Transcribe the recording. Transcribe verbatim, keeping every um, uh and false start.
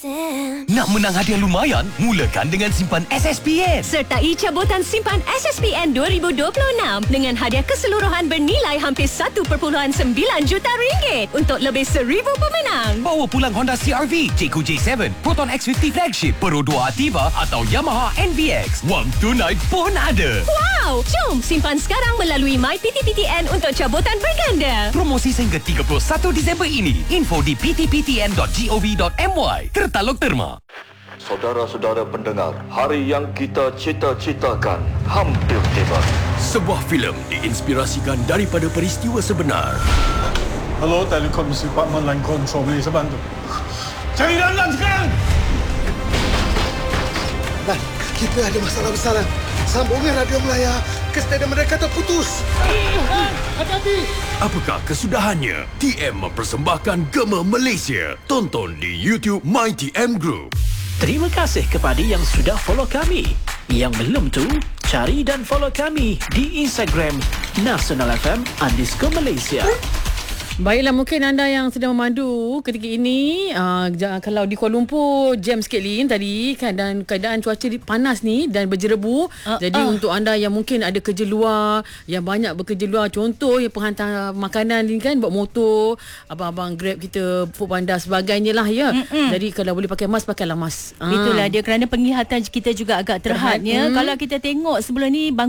Nak menang hadiah lumayan? Mulakan dengan simpan S S P N. Sertai cabutan simpan S S P N dua ribu dua puluh enam dengan hadiah keseluruhan bernilai hampir satu perpuluhan sembilan juta ringgit untuk lebih seribu pemenang. Bawa pulang Honda C R V, J Q J tujuh, Proton X lima puluh Flagship, Pro dua Ativa atau Yamaha N V X. Wang tunai pun ada. Wow! Jom simpan sekarang melalui My P T P T N untuk cabutan berganda. Promosi sehingga tiga puluh satu Disember ini. Info di p t p t n dot gov dot m y. Tertaluk terma. Saudara-saudara pendengar, hari yang kita cita-citakan hampir tiba. Sebuah filem diinspirasikan daripada peristiwa sebenar. Hello, Telekom Department Line Control, boleh saya bantu? Cari Landan sekarang! Dan kita ada masalah besar. Sambungan radio Melaya ke stadium mereka terputus. Hati-hati! Apakah kesudahannya? T M mempersembahkan Gema Malaysia. Tonton di YouTube My T M Group. Terima kasih kepada yang sudah follow kami. Yang belum tu, cari dan follow kami di Instagram Nasional F M underscore Malaysia. Baiklah, mungkin anda yang sedang memandu ketika ini, uh, kalau di Kuala Lumpur jam sikit Lin tadi kan, dan keadaan cuaca panas ni dan berjerebu. Uh, Jadi uh. untuk anda yang mungkin ada kerja luar, yang banyak bekerja luar, contoh yang penghantar makanan ni kan, bawa motor, abang-abang Grab kita, Foodpanda sebagainya lah ya. Mm-mm. Jadi kalau boleh pakai mask, pakailah mask. Itulah uh. dia, kerana penglihatan kita juga agak terhad, terhad. ya. Mm. Kalau kita tengok sebelum ni bang